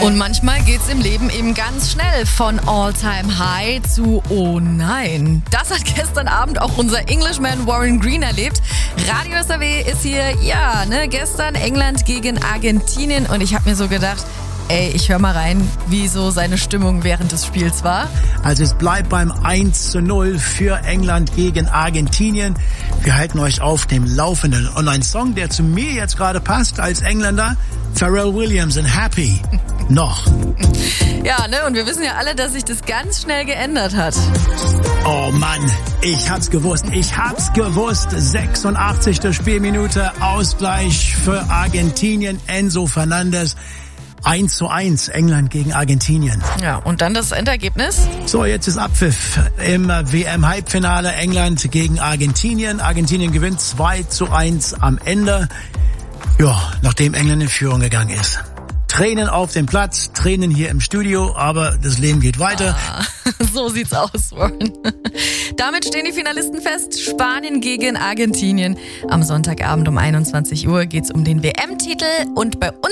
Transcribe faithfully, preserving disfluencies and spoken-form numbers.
Und manchmal geht's im Leben eben ganz schnell von All-Time-High zu Oh nein. Das hat gestern Abend auch unser Englishman Warren Green erlebt. Radio S R W ist hier, ja, ne, gestern England gegen Argentinien und ich habe mir so gedacht, ey, ich höre mal rein, wie so seine Stimmung während des Spiels war. Also es bleibt beim eins zu null für England gegen Argentinien. Wir halten euch auf dem Laufenden. Und ein Song, der zu mir jetzt gerade passt als Engländer, Pharrell Williams in Happy. Noch. Ja, ne, und wir wissen ja alle, dass sich das ganz schnell geändert hat. Oh Mann, ich hab's gewusst, ich hab's gewusst. sechsundachtzigste Spielminute, Ausgleich für Argentinien, Enzo Fernandes. eins zu eins, England gegen Argentinien. Ja, und dann das Endergebnis? So, jetzt ist Abpfiff im W M-Halbfinale, England gegen Argentinien. Argentinien gewinnt zwei zu eins am Ende. Ja, nachdem England in Führung gegangen ist. Tränen auf dem Platz, Tränen hier im Studio, aber das Leben geht weiter. Ah, so sieht's aus, Warren. Damit stehen die Finalisten fest. Spanien gegen Argentinien. Am Sonntagabend um einundzwanzig Uhr geht's um den W M-Titel und bei uns